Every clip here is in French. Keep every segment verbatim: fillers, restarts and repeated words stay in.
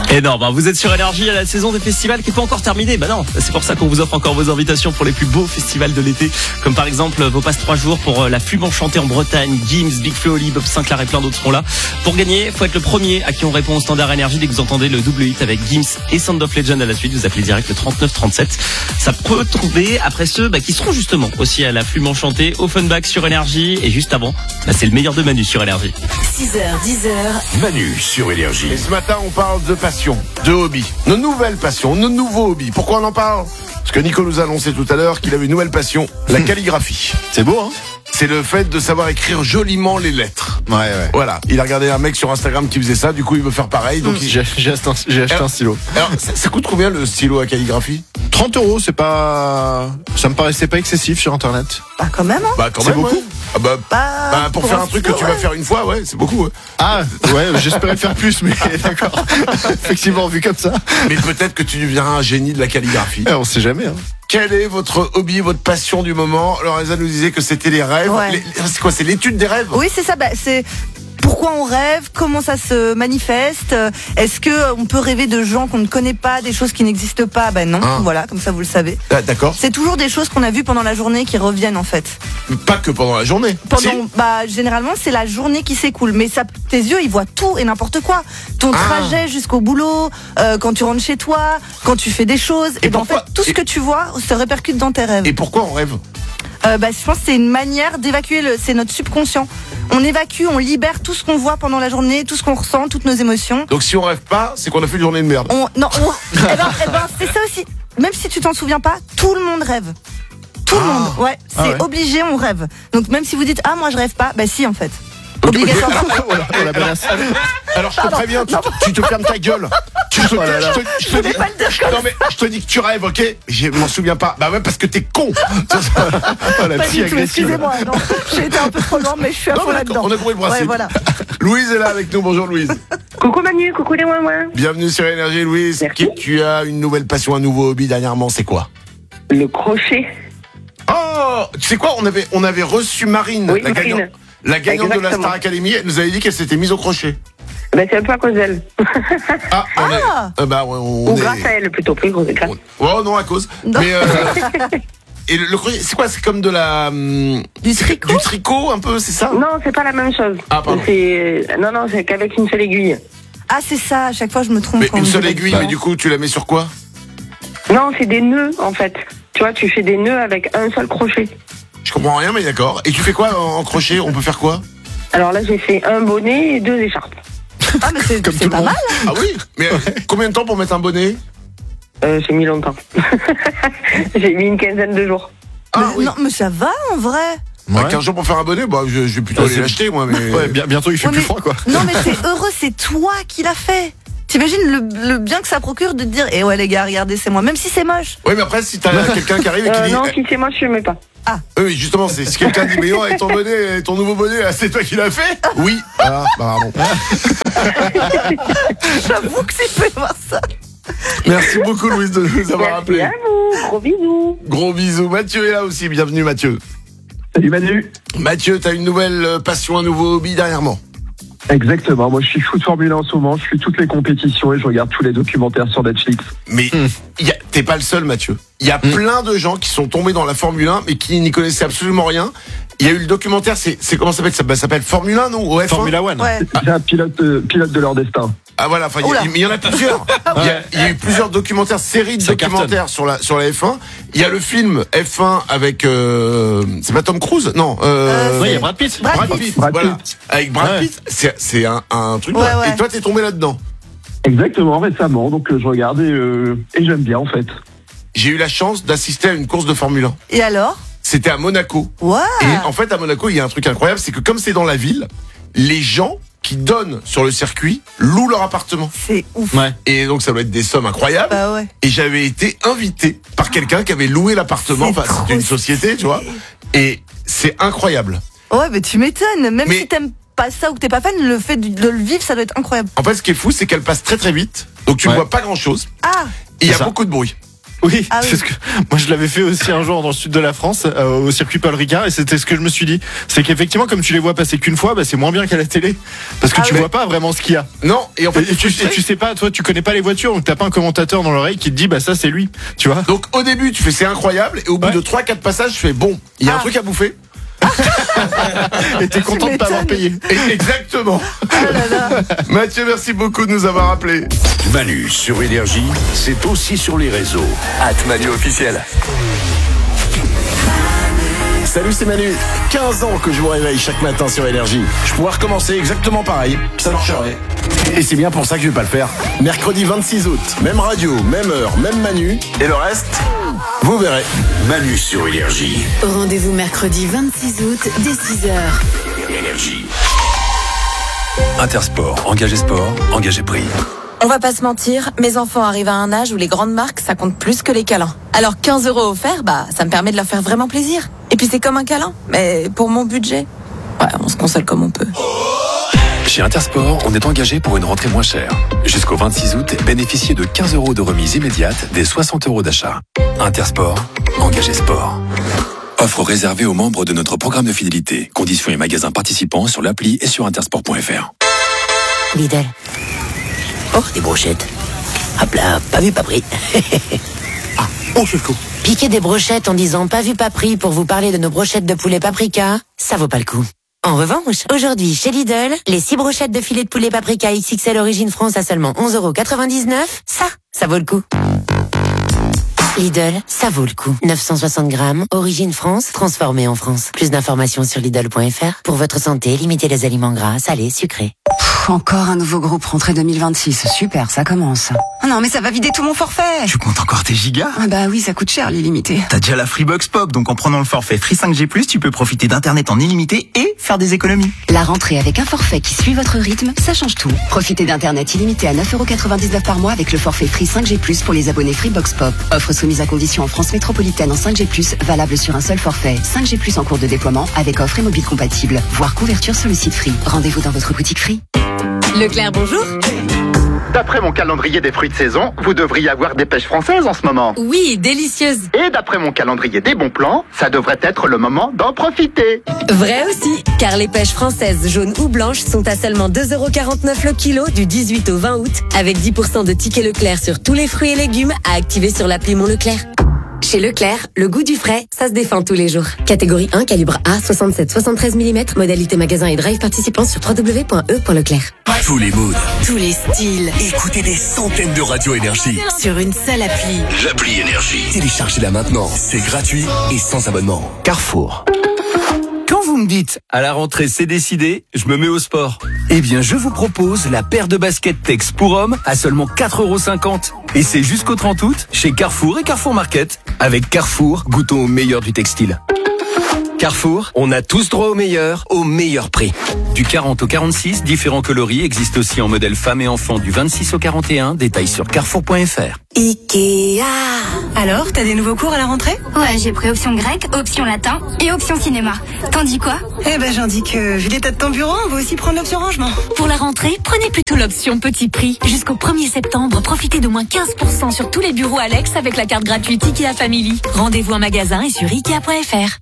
Et non, bah vous êtes sur Énergie, la saison des festivals qui n'est pas encore terminée. Bah non, c'est pour ça qu'on vous offre encore vos invitations pour les plus beaux festivals de l'été, comme par exemple vos passes trois jours pour la Flume Enchantée en Bretagne, Gims, Big Flo, Oli, Bob Sinclair et plein d'autres seront là. Pour gagner, faut être le premier à qui on répond au standard Énergie dès que vous entendez le double hit avec Gims et Sound of Legend à la suite. Vous appelez direct le trente-neuf trente-sept. Ça peut tomber après ceux bah, qui seront justement aussi à la Flume Enchantée, au Funback sur Énergie. Et juste avant, bah, c'est le meilleur de Manu sur Énergie. six heures, dix heures. Manu sur Énergie. Et ce matin, on parle de passion, de hobby. Nos nouvelles passions, nos nouveaux hobbies. Pourquoi on en parle ? Parce que Nico nous a annoncé tout à l'heure qu'il avait une nouvelle passion, la calligraphie. C'est beau, hein ? C'est le fait de savoir écrire joliment les lettres. Ouais, ouais. Voilà. Il a regardé un mec sur Instagram qui faisait ça, du coup il veut faire pareil. Donc il... J'ai, j'ai acheté, un, j'ai acheté alors, un stylo. Alors, ça, ça coûte combien le stylo à calligraphie ? trente euros, c'est pas... Ça me paraissait pas excessif sur internet. Bah quand même, hein. Bah quand C'est même, beaucoup. ouais. Ah bah, Bah, bah, pour, pour faire un un truc stylo, que tu vas ouais. faire une fois, ouais, c'est beaucoup. Ouais. Ah, ouais, j'espérais faire plus, mais d'accord. Effectivement, vu comme ça. Mais peut-être que tu deviendras un génie de la calligraphie. Eh, on sait jamais, hein. Quel est votre hobby, votre passion du moment ? Lorenza nous disait que c'était les rêves. Ouais. Les- c'est quoi ? C'est l'étude des rêves ? Oui, c'est ça. Bah, c'est pourquoi on rêve, comment ça se manifeste. euh, Est-ce que euh, on peut rêver de gens qu'on ne connaît pas, des choses qui n'existent pas ? Ben non. Ah. Voilà, comme ça vous le savez. Ah, d'accord. C'est toujours des choses qu'on a vues pendant la journée qui reviennent en fait. Pas que pendant la journée. Pendant, Si. bah généralement c'est la journée qui s'écoule, mais ça, tes yeux ils voient tout et n'importe quoi. Ton Ah. trajet jusqu'au boulot, euh, quand tu rentres chez toi, quand tu fais des choses, Et et, ben en fait pourquoi- tout ce et- que tu vois se répercute dans tes rêves. Et pourquoi on rêve ? Euh, bah, je pense que c'est une manière d'évacuer, le, c'est notre subconscient. On évacue, on libère tout ce qu'on voit pendant la journée, tout ce qu'on ressent, toutes nos émotions. Donc si on rêve pas, c'est qu'on a fait une journée de merde. On, non, on, eh ben, eh ben, c'est ça aussi. Même si tu t'en souviens pas, tout le monde rêve. Tout le Ah. monde, ouais, c'est Ah ouais. obligé, on rêve. Donc même si vous dites ah moi je rêve pas, bah si en fait. Ok, ok. Obligatoirement. Alors, alors, Oh, la menace. alors, je te préviens, tu, tu te fermes ta gueule. Tu te, Oh là là. je te, je te dis, pas le dire comme non mais je te dis que tu rêves, ok ? Je m'en souviens pas. Bah ouais, parce que t'es con. Oh, la Pas fille du tout, agressive. excusez-moi. Non, j'ai été un peu trop loin, mais je suis à Non, fond mais là-dedans. d'accord, on a compris le principe. Ouais, voilà. Louise est là avec nous. Bonjour Louise. Coucou Manu, coucou les ouin-ouin. Bienvenue sur Énergie Louise. Merci. Qui- Tu as une nouvelle passion, un nouveau hobby dernièrement, c'est quoi ? Le crochet. Oh, tu sais quoi ? On avait on avait reçu Marine, Oui, la Marine. gagnante, la gagnante de la Exactement. Star Academy. Elle nous avait dit qu'elle s'était mise au crochet. Ben, c'est un peu à cause d'elle. Ah, on Ah. est. euh, bah ouais, on Ou est. grâce à elle, plutôt. Plus grâce. grâce. Oh non, à cause. Non. Mais euh, et le, le crochet, c'est quoi ? C'est comme de la hum, Du tricot. du tricot un peu, c'est ça ? Non, c'est pas la même chose. Ah, pardon. C'est... Non, non, c'est qu'avec une seule aiguille. Ah c'est ça. À chaque fois je me trompe. Mais quand une on me seule dit la aiguille, mais différence. du coup, tu la mets sur quoi ? Non, c'est des nœuds, en fait. Tu vois, tu fais des nœuds avec un seul crochet. Je comprends rien, mais d'accord. Et tu fais quoi en en crochet ? On peut faire quoi ? Alors là, j'ai fait un bonnet et deux écharpes. Ah mais c'est, Comme c'est tout le pas monde. mal. Ah oui. Mais euh, combien de temps pour mettre un bonnet ? Euh, j'ai mis longtemps. J'ai mis une quinzaine de jours. Ah mais, oui. Non mais ça va en vrai. Bah, Ouais. quinze jours pour faire un bonnet, bah, je, je vais plutôt Ah, aller c'est- l'acheter, moi. Mais... Ouais, bien- bientôt il fait Ouais, plus mais- froid, quoi. Non mais c'est heureux, c'est toi qui l'as fait. T'imagines le, le bien que ça procure de te dire eh ouais les gars regardez c'est moi, même si c'est moche. Oui, mais après, si t'as quelqu'un qui arrive et qui Euh, dit. non, eh, si c'est moi, je ne mets pas. oui, justement, c'est si quelqu'un dit, mais non, et ton bonnet, ton nouveau bonnet, là, c'est toi qui l'as fait ? Oui. Ah, bah, pardon. J'avoue que c'est peut y avoir ça. Merci beaucoup, Louise, de nous avoir Merci appelé. à vous. Gros bisous. Gros bisous. Mathieu est là aussi. Bienvenue, Mathieu. Salut Manu. Mathieu, t'as une nouvelle euh, passion, un nouveau hobby dernièrement. Exactement, moi je suis foot Formule un en ce moment, je suis toutes les compétitions et je regarde tous les documentaires sur Netflix. Mais y a- t'es pas le seul, Mathieu. Il y a plein de gens qui sont tombés dans la Formule un, mais qui n'y connaissaient absolument rien. Il y a eu le documentaire, c'est, c'est comment ça s'appelle ? Ça bah, ça s'appelle Formule un, non ? Ou F un ? Formula One. Ouais. C'est un pilote, euh, pilote de leur destin. Ah voilà, enfin, il y a- Oula. mais il y en a plusieurs. Il y a, il y a eu plusieurs documentaires, séries de Ça documentaires sur la sur la F un. Il y a le film F un avec euh, c'est pas Tom Cruise, non. Euh, Euh, Oui, il y a Brad Pitt. Brad Brad Pitt. Pitt, Brad voilà, Pitt. avec Brad Ouais. Pitt. C'est c'est un, un truc. Ouais, là. ouais. Et toi, t'es tombé là-dedans. Exactement, récemment, donc euh, je regarde et, euh, et j'aime bien en fait. J'ai eu la chance d'assister à une course de Formule un. Et alors? C'était à Monaco. Ouais. Et en fait, à Monaco, il y a un truc incroyable, c'est que comme c'est dans la ville, les gens qui donnent sur le circuit louent leur appartement. C'est ouf. Ouais. Et donc, ça doit être des sommes incroyables. Bah ouais. Et j'avais été invité par quelqu'un qui avait loué l'appartement. C'est Enfin, trop c'était une société, tu vois. Et c'est incroyable. Ouais, mais tu m'étonnes. Même Mais- si t'aimes pas ça ou que t'es pas fan, le fait de, de le vivre, ça doit être incroyable. En fait, ce qui est fou, c'est qu'elle passe très très vite. Donc, tu ne Ouais. vois pas grand chose. Ah, Et il y a C'est ça. beaucoup de bruit. Oui, Ah oui. c'est ce que moi je l'avais fait aussi un jour dans le sud de la France, euh, au circuit Paul Ricard, et c'était ce que je me suis dit. C'est qu'effectivement, comme tu les vois passer qu'une fois, bah, c'est moins bien qu'à la télé, parce que Ah tu oui. vois pas vraiment ce qu'il y a. Non, et en fait, Et, et tu, et tu sais pas, toi, tu connais pas les voitures, donc t'as pas un commentateur dans l'oreille qui te dit, bah ça c'est lui, tu vois. donc au début, tu fais c'est incroyable, et au bout Ouais. de trois quatre passages, tu fais bon, il y a un Ah. truc à bouffer. Et t'es content de pas avoir payé. Et- exactement. Ah là là. Mathieu, merci beaucoup de nous avoir appelés. Manu sur Énergie, c'est aussi sur les réseaux. At Manu officiel. Salut, c'est Manu. quinze ans que je vous réveille chaque matin sur Énergie. Je pourrais recommencer exactement pareil. Ça marcherait. Et c'est bien pour ça que je vais pas le faire. Mercredi vingt-six août, même radio, même heure, même Manu. Et le reste, vous verrez. Manu sur Énergie. Rendez-vous mercredi vingt-six août dès six heures. Énergie. Intersport, engagé sport, engagé prix. On va pas se mentir, mes enfants arrivent à un âge où les grandes marques, ça compte plus que les câlins. Alors quinze euros offerts, bah, ça me permet de leur faire vraiment plaisir. Et puis c'est comme un câlin, mais pour mon budget, ouais, on se console comme on peut. Chez Intersport, on est engagé pour une rentrée moins chère. Jusqu'au vingt-six août, bénéficiez de quinze euros de remise immédiate des soixante euros d'achat. Intersport, engagé sport. Offre réservée aux membres de notre programme de fidélité. Conditions et magasins participants sur l'appli et sur intersport point f r. Lidl. Oh, des brochettes. Hop là, pas vu, pas pris. Ah, oh, c'est le coup. Piquer des brochettes en disant pas vu, pas pris pour vous parler de nos brochettes de poulet paprika, ça vaut pas le coup. En revanche, aujourd'hui, chez Lidl, les six brochettes de filet de poulet paprika X X L Origine France à seulement onze euros quatre-vingt-dix-neuf, ça, ça vaut le coup. Lidl, ça vaut le coup. neuf cent soixante grammes, Origine France, transformé en France. Plus d'informations sur Lidl point f r. Pour votre santé, limitez les aliments gras, salés, sucrés. Pff, encore un nouveau groupe rentrée deux mille vingt-six. Super, ça commence. Oh non, mais ça va vider tout mon forfait. Tu comptes encore tes gigas? Ah bah oui, ça coûte cher l'illimité. T'as déjà la Freebox Pop, donc en prenant le forfait Free cinq G plus, tu peux profiter d'internet en illimité et faire des économies. La rentrée avec un forfait qui suit votre rythme, ça change tout. Profitez d'internet illimité à neuf euros quatre-vingt-dix-neuf par mois avec le forfait Free cinq G plus pour les abonnés Freebox Pop. Offre soumise à condition en France métropolitaine en cinq G plus, valable sur un seul forfait. cinq G plus en cours de déploiement avec offre et mobile compatible. Voire couverture sur le site Free. Rendez-vous dans votre boutique Free. Leclerc, bonjour. D'après mon calendrier des fruits de saison, vous devriez avoir des pêches françaises en ce moment. Oui, délicieuse. Et d'après mon calendrier des bons plans, ça devrait être le moment d'en profiter. Vrai aussi, car les pêches françaises jaunes ou blanches sont à seulement deux euros quarante-neuf le kilo du dix-huit au vingt août, avec dix pour cent de tickets Leclerc sur tous les fruits et légumes à activer sur l'appli Mon Leclerc. Chez Leclerc, le goût du frais, ça se défend tous les jours. Catégorie un, calibre A, soixante-sept soixante-treize millimètres, modalité magasin et drive participant sur w w w point e point leclerc. Tous les moods. Tous les styles. Écoutez des centaines de radios Énergie. Sur une seule appli. L'appli Énergie. Téléchargez-la maintenant. C'est gratuit et sans abonnement. Carrefour. Quand vous me dites « à la rentrée c'est décidé, je me mets au sport », eh bien je vous propose la paire de baskets Tex pour hommes à seulement quatre euros cinquante. Et c'est jusqu'au trente août chez Carrefour et Carrefour Market. Avec Carrefour, goûtons au meilleur du textile. Carrefour, on a tous droit au meilleur, au meilleur prix. Du quarante au quarante-six, différents coloris existent aussi en modèle femmes et enfants du vingt-six au quarante et un. Détails sur carrefour point f r. Ikea. Alors, t'as des nouveaux cours à la rentrée? Ouais, j'ai pris option grec, option latin et option cinéma. T'en dis quoi? Eh ben, j'en dis que, vu l'état de ton bureau, on va aussi prendre l'option rangement. Pour la rentrée, prenez plutôt l'option petit prix. Jusqu'au premier septembre, profitez de moins quinze pour cent sur tous les bureaux Alex avec la carte gratuite Ikea Family. Rendez-vous en magasin et sur ikea point f r.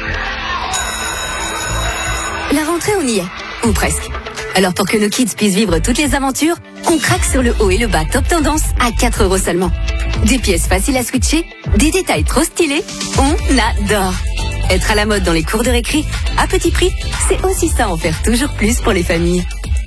La rentrée, on y est. Ou presque. Alors pour que nos kids puissent vivre toutes les aventures, on craque sur le haut et le bas top tendance à quatre euros seulement. Des pièces faciles à switcher, des détails trop stylés, on adore. Être à la mode dans les cours de récré, à petit prix, c'est aussi ça, en faire toujours plus pour les familles.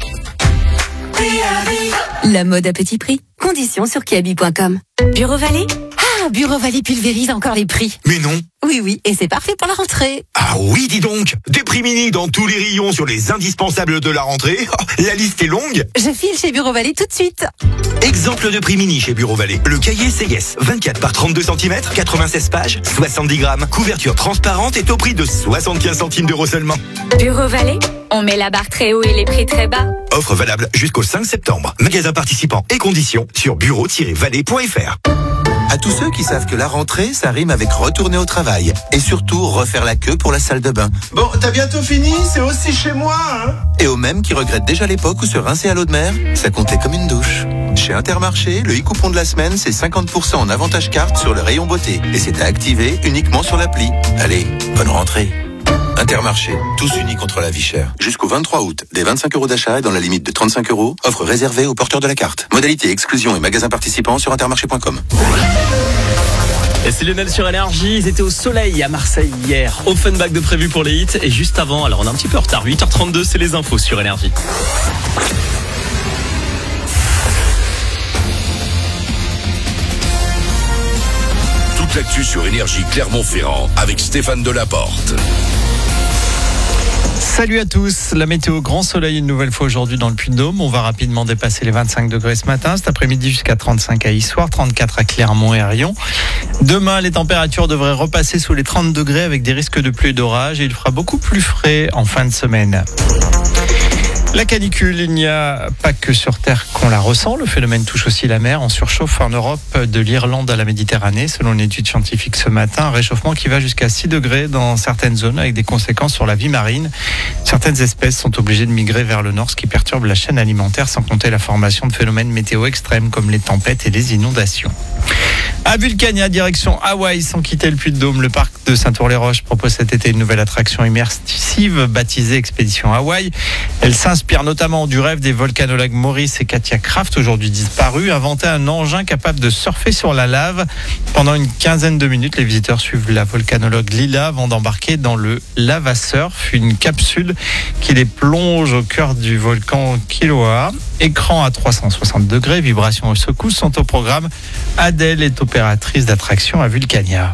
La mode à petit prix. Conditions sur kiabi point com. Bureau Vallée? Ah, Bureau Vallée pulvérise encore les prix. Mais non. Oui, oui, et c'est parfait pour la rentrée. Ah oui, dis donc. Des prix mini dans tous les rayons sur les indispensables de la rentrée. La liste est longue. Je file chez Bureau Vallée tout de suite. Exemple de prix mini chez Bureau Vallée. Le cahier C S, vingt-quatre par trente-deux centimètres, quatre-vingt-seize pages, soixante-dix grammes. Couverture transparente est au prix de soixante-quinze centimes d'euros seulement. Bureau Vallée, on met la barre très haut et les prix très bas. Offre valable jusqu'au cinq septembre. Magasin participant et conditions sur bureau tiret vallée point f r. À tous ceux qui savent que la rentrée, ça rime avec retourner au travail. Et surtout, refaire la queue pour la salle de bain. Bon, t'as bientôt fini, c'est aussi chez moi, hein. Et aux mêmes qui regrettent déjà l'époque où se rincer à l'eau de mer, ça comptait comme une douche. Chez Intermarché, le e-coupon de la semaine, c'est cinquante pour cent en avantage carte sur le rayon beauté. Et c'est à activer uniquement sur l'appli. Allez, bonne rentrée. Intermarché, tous unis contre la vie chère. Jusqu'au vingt-trois août, des vingt-cinq euros d'achat et dans la limite de trente-cinq euros, offre réservée aux porteurs de la carte. Modalité, exclusion et magasins participants sur intermarché point com. Et c'est Lionel sur Énergie, ils étaient au soleil à Marseille hier. Offenbach de prévu pour les hits. Et juste avant, alors on est un petit peu en retard, huit heures trente-deux, c'est les infos sur Énergie. Toute l'actu sur Énergie Clermont-Ferrand avec Stéphane Delaporte. Salut à tous, la météo grand soleil une nouvelle fois aujourd'hui dans le Puy-de-Dôme. On va rapidement dépasser les vingt-cinq degrés ce matin. Cet après-midi jusqu'à trente-cinq à Issoire, trente-quatre à Clermont et à Rion. Demain, les températures devraient repasser sous les trente degrés avec des risques de pluie et d'orage et il fera beaucoup plus frais en fin de semaine. La canicule, il n'y a pas que sur Terre qu'on la ressent. Le phénomène touche aussi la mer. On surchauffe en Europe de l'Irlande à la Méditerranée. Selon une étude scientifique ce matin, un réchauffement qui va jusqu'à six degrés dans certaines zones avec des conséquences sur la vie marine. Certaines espèces sont obligées de migrer vers le nord, ce qui perturbe la chaîne alimentaire, sans compter la formation de phénomènes météo extrêmes comme les tempêtes et les inondations. À Vulcania, direction Hawaï, sans quitter le Puy-de-Dôme, le parc de Saint-Our-les-Roches propose cet été une nouvelle attraction immersive baptisée Expédition Hawaï. Elle s'inspire notamment du rêve des volcanologues Maurice et Katia Kraft, aujourd'hui disparus, inventer un engin capable de surfer sur la lave. Pendant une quinzaine de minutes, les visiteurs suivent la volcanologue Lila avant d'embarquer dans le Lava Surf, une capsule qui les plonge au cœur du volcan Kilauea. Écran à trois cent soixante degrés, vibrations et secousses sont au programme. Adèle est opératrice d'attraction à Vulcania.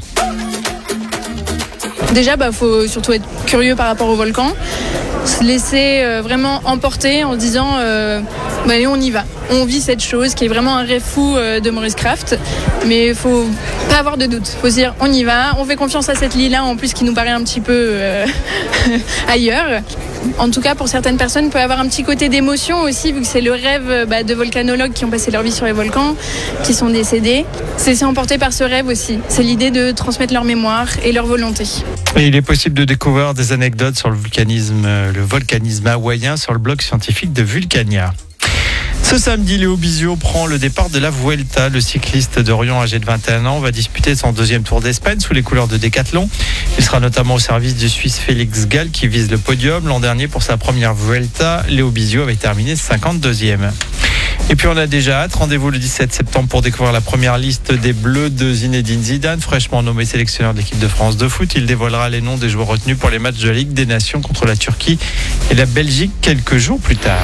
Déjà, bah, faut surtout être curieux par rapport au volcan, se laisser euh, vraiment emporter en se disant euh, bah, allez, on y va. On vit cette chose qui est vraiment un rêve fou euh, de Maurice Kraft, mais il faut pas avoir de doute. Il faut se dire on y va, on fait confiance à cette Lila en plus qui nous paraît un petit peu euh, ailleurs. En tout cas, pour certaines personnes, il peut y avoir un petit côté d'émotion aussi, vu que c'est le rêve bah, de volcanologues qui ont passé leur vie sur les volcans, qui sont décédés. C'est laisser emporter par ce rêve aussi. C'est l'idée de transmettre leur mémoire et leur volonté. Et il est possible de découvrir des anecdotes sur le volcanisme, le volcanisme hawaïen sur le blog scientifique de Vulcania. Ce samedi, Léo Bizio prend le départ de la Vuelta. Le cycliste d'Orion, âgé de vingt et un ans, va disputer son deuxième Tour d'Espagne sous les couleurs de Decathlon. Il sera notamment au service du Suisse Félix Gall qui vise le podium. L'an dernier, pour sa première Vuelta, Léo Bizio avait terminé cinquante-deuxième. Et puis on a déjà hâte, rendez-vous le dix-sept septembre pour découvrir la première liste des Bleus de Zinedine Zidane, fraîchement nommé sélectionneur de l'équipe de France de foot. Il dévoilera les noms des joueurs retenus pour les matchs de la Ligue des Nations contre la Turquie et la Belgique quelques jours plus tard.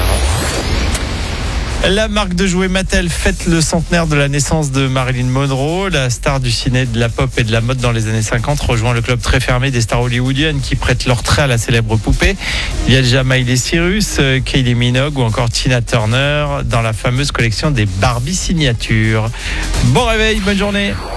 La marque de jouets Mattel fête le centenaire de la naissance de Marilyn Monroe. La star du ciné, de la pop et de la mode dans les années cinquante rejoint le club très fermé des stars hollywoodiennes qui prêtent leur trait à la célèbre poupée. Il y a déjà Miley Cyrus, Kylie Minogue ou encore Tina Turner dans la fameuse collection des Barbie signatures. Bon réveil, bonne journée.